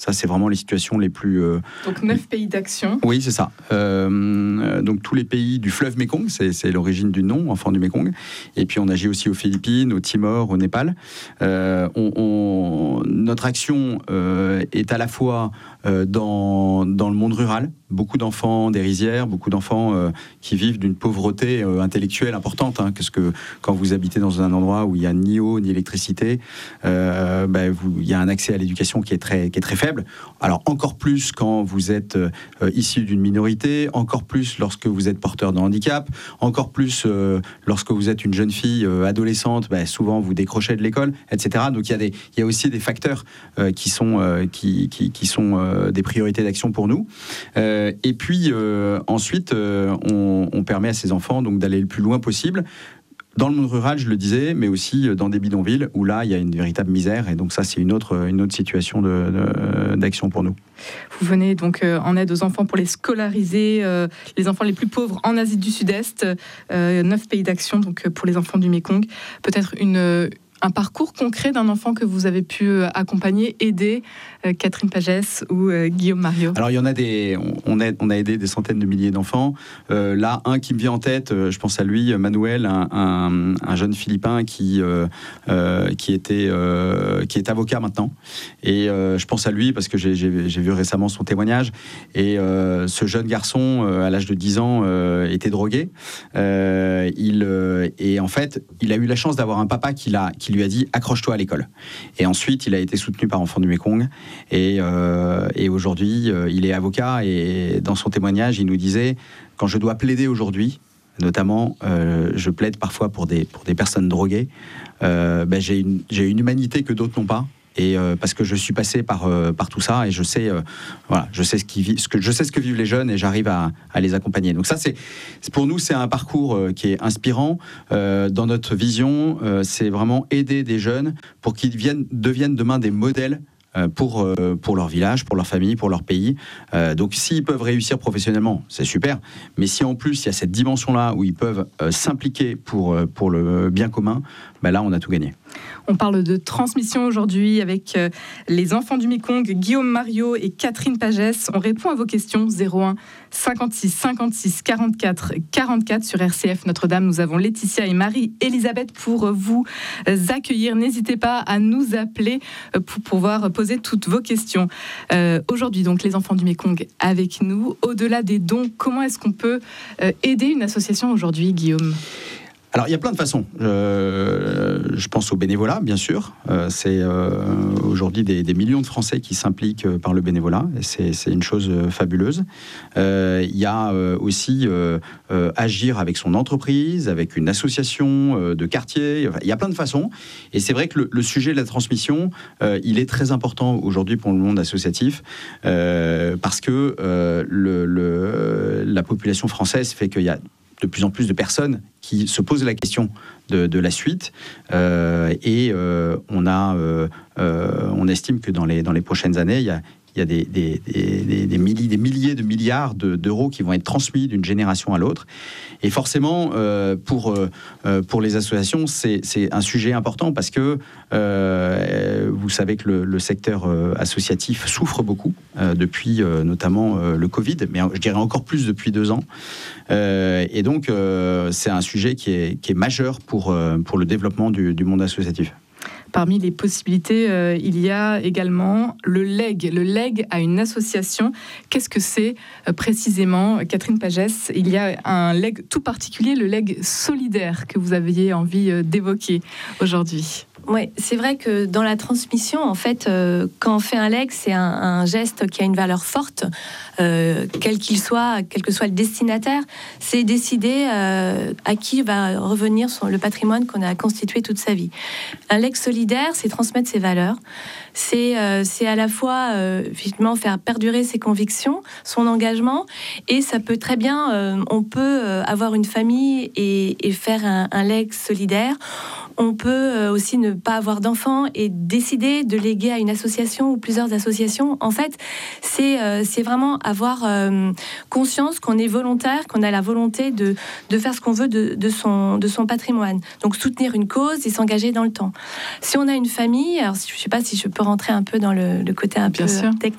Ça, c'est vraiment les situations les plus... Donc 9 pays d'action. Oui, c'est ça. Donc tous les pays du fleuve Mékong, c'est l'origine du nom, enfants du Mékong. Et puis on agit aussi aux Philippines, au Timor, au Népal. Notre action est à la fois dans le monde rural, beaucoup d'enfants des rizières, beaucoup d'enfants qui vivent d'une pauvreté intellectuelle importante, parce que quand vous habitez dans un endroit où il n'y a ni eau ni électricité, il y a un accès à l'éducation qui est très faible. Alors encore plus quand vous êtes issu d'une minorité, encore plus lorsque vous êtes porteur de handicap, encore plus lorsque vous êtes une jeune fille adolescente, souvent vous décrochez de l'école, etc. Donc il y a aussi des facteurs qui sont des priorités d'action pour nous. Et puis ensuite, on permet à ces enfants donc d'aller le plus loin possible. Dans le monde rural, je le disais, mais aussi dans des bidonvilles où là, il y a une véritable misère. Et donc ça, c'est une autre situation d'action pour nous. Vous venez donc en aide aux enfants pour les scolariser, les enfants les plus pauvres en Asie du Sud-Est. 9 pays d'action donc pour les enfants du Mékong. Peut-être un parcours concret d'un enfant que vous avez pu accompagner, aider, Catherine Pagès ou Guillaume Mariot? Alors, il y en a on a aidé des centaines de milliers d'enfants. Là, un qui me vient en tête, je pense à lui, Manuel, un jeune Philippin qui est avocat maintenant. Et je pense à lui parce que j'ai vu récemment son témoignage. Et ce jeune garçon, à l'âge de 10 ans, était drogué. Et en fait, il a eu la chance d'avoir un papa qui lui a dit « accroche-toi à l'école ». Et ensuite, il a été soutenu par Enfants du Mékong. Et aujourd'hui, il est avocat. Et dans son témoignage, il nous disait « quand je dois plaider aujourd'hui, notamment, je plaide parfois pour des personnes droguées, j'ai une humanité que d'autres n'ont pas. Et parce que je suis passé par tout ça et je sais ce que vivent les jeunes et j'arrive à les accompagner. Donc ça, c'est pour nous, c'est un parcours qui est inspirant. Dans notre vision, c'est vraiment aider des jeunes pour qu'ils deviennent demain des modèles pour leur village, pour leur famille, pour leur pays. Donc s'ils peuvent réussir professionnellement, c'est super. Mais si en plus il y a cette dimension-là où ils peuvent s'impliquer pour le bien commun, là on a tout gagné. On parle de transmission aujourd'hui avec les enfants du Mékong, Guillaume Mariot et Catherine Pagès. On répond à vos questions 01 56 56 44 44 sur RCF Notre-Dame. Nous avons Laetitia et Marie-Elisabeth pour vous accueillir. N'hésitez pas à nous appeler pour pouvoir poser toutes vos questions. Aujourd'hui, donc, les enfants du Mékong avec nous. Au-delà des dons, comment est-ce qu'on peut aider une association aujourd'hui, Guillaume ? Alors, il y a plein de façons. Je pense au bénévolat, bien sûr. C'est aujourd'hui des millions de Français qui s'impliquent par le bénévolat. Et c'est une chose fabuleuse. Il y a aussi agir avec son entreprise, avec une association de quartier. Il y a plein de façons. Et c'est vrai que le sujet de la transmission, il est très important aujourd'hui pour le monde associatif parce que la population française fait qu'il y a de plus en plus de personnes qui se posent la question de la suite et on estime que dans les prochaines années, il y a des milliers de milliards d'euros qui vont être transmis d'une génération à l'autre. Et forcément, pour les associations, c'est un sujet important parce que vous savez que le secteur associatif souffre beaucoup depuis notamment le Covid, mais je dirais encore plus depuis 2 ans. Et donc, c'est un sujet qui est majeur pour le développement du monde associatif. Parmi les possibilités, il y a également le legs à une association. Qu'est-ce que c'est précisément, Catherine Pagès? Il y a un legs tout particulier, le legs solidaire que vous aviez envie d'évoquer aujourd'hui. Oui, c'est vrai que dans la transmission, en fait, quand on fait un legs, c'est un geste qui a une valeur forte, quel qu'il soit, quel que soit le destinataire. C'est décider à qui va revenir le patrimoine qu'on a constitué toute sa vie. Un legs solidaire, c'est transmettre ses valeurs. C'est à la fois effectivement faire perdurer ses convictions, son engagement, et ça peut très bien, on peut avoir une famille et faire un legs solidaire. On peut aussi ne pas avoir d'enfants et décider de léguer à une association ou plusieurs associations. En fait, c'est vraiment avoir conscience qu'on est volontaire, qu'on a la volonté de faire ce qu'on veut de son patrimoine. Donc soutenir une cause et s'engager dans le temps. Si on a une famille, alors je ne sais pas si je peux rentrer un peu dans le côté un peu technique.